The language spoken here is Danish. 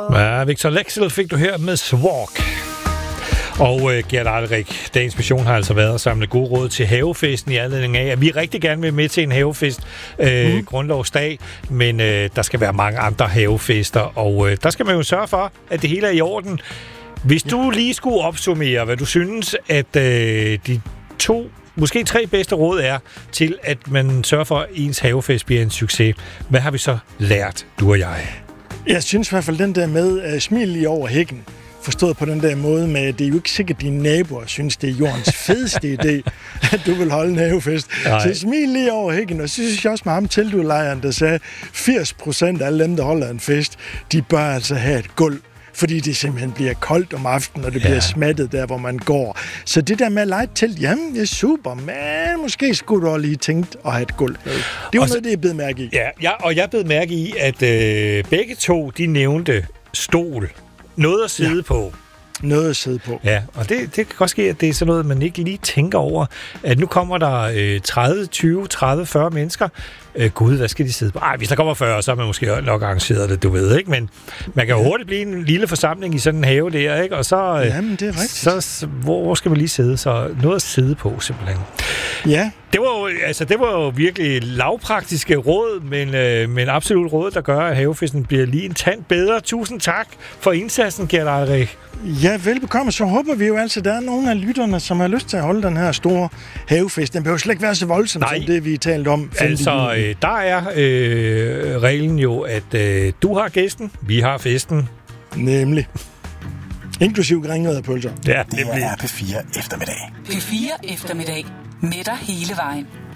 Ja, Victor Lexel fik du her med Swalk. Og Gert Alrik, dagens mission har altså været at samle gode råd til havefesten i anledning af, at vi rigtig gerne vil med til en havefest grundlovsdag, men der skal være mange andre havefester, og der skal man jo sørge for, at det hele er i orden. Hvis du lige skulle opsummere, hvad du synes, at de 2, måske 3 bedste råd er til, at man sørger for, at ens havefest bliver en succes. Hvad har vi så lært, du og jeg? Jeg synes i hvert fald den der med smil lige over hækken. Forstået på den der måde med, at det er jo ikke sikkert, at dine naboer synes, det er jordens fedeste idé, at du vil holde en havefest. Så smil lige over hækken, og så synes jeg også med ham teltudlejeren, der sagde, 80% af alle dem, der holder en fest, de bør altså have et gulv. Fordi det simpelthen bliver koldt om aftenen, og det bliver smattet der, hvor man går. Så det der med at lege et telt, jamen, det er super, men måske skulle du også lige tænkt at have et gulv. Det var noget, det jeg bed mærke i. Ja, og jeg bed mærke i, at begge to, de nævnte stol. Noget at sidde på. Noget at sidde på. Ja, og det kan godt ske, at det er sådan noget, man ikke lige tænker over. At nu kommer der 30, 20, 30, 40 mennesker. Gud, hvad skal de sidde på? Ej, hvis der kommer 40, så er man måske nok arrangeret det, du ved, ikke? Men man kan jo hurtigt blive en lille forsamling i sådan en have der, ikke? Og så, jamen, det er rigtigt. Så hvor skal man lige sidde? Så noget at sidde på, simpelthen. Ja. Det var jo virkelig lavpraktiske råd, men absolut råd, der gør, at havefesten bliver lige en tand bedre. Tusind tak for indsatsen, Gert Alrik. Ja, velbekomme. Så håber vi jo altså, at der er nogle af lytterne, som har lyst til at holde den her store havefest. Den behøver slet ikke være så voldsom, som det, vi talte om. Altså, der er reglen jo, at du har gæsten, vi har festen. Nemlig. Inklusiv gringet af pølser. Ja, det er P4 eftermiddag. P4 eftermiddag. Med dig hele vejen.